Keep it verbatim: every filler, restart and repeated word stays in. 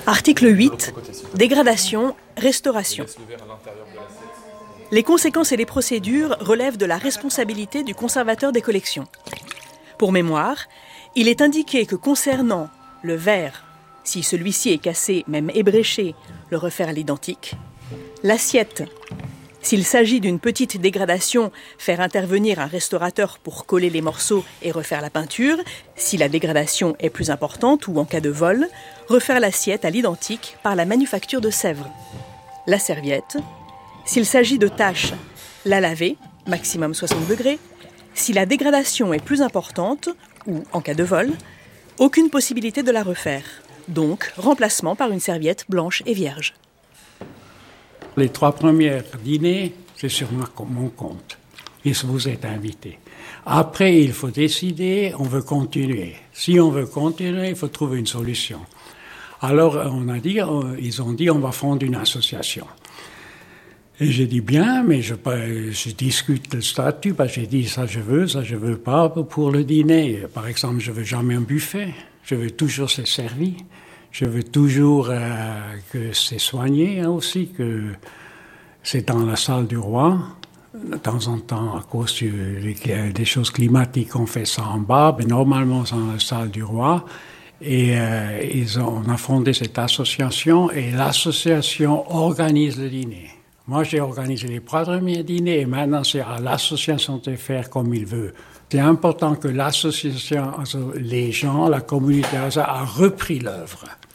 Article huit. Dégradation, restauration. Les conséquences et les procédures relèvent de la responsabilité du conservateur des collections. Pour mémoire, il est indiqué que concernant le verre, si celui-ci est cassé, même ébréché, le refaire à l'identique. L'assiette, s'il s'agit d'une petite dégradation, faire intervenir un restaurateur pour coller les morceaux et refaire la peinture. Si la dégradation est plus importante ou en cas de vol, refaire l'assiette à l'identique par la manufacture de Sèvres. La serviette, s'il s'agit de taches, la laver, maximum soixante degrés. Si la dégradation est plus importante, ou en cas de vol, aucune possibilité de la refaire. Donc, remplacement par une serviette blanche et vierge. Les trois premiers dîners, c'est sur mon compte. Et vous êtes invités. Après, il faut décider, on veut continuer. Si on veut continuer, il faut trouver une solution. Alors, on a dit, ils ont dit, on va fonder une association. Et j'ai dit bien, mais je, je discute le statut, parce que j'ai dit ça je veux, ça je veux pas pour le dîner. Par exemple, je veux jamais un buffet, je veux toujours se servir, je veux toujours euh, que c'est soigné hein, aussi, que c'est dans la salle du roi. De temps en temps, à cause du, des choses climatiques, on fait ça en bas, mais normalement c'est dans la salle du roi. Et euh, ils ont, on a fondé cette association, et l'association organise le dîner. Moi, j'ai organisé les trois premiers dîners et maintenant, c'est à l'association de faire comme il veut. C'est important que l'association, les gens, la communauté a repris l'œuvre.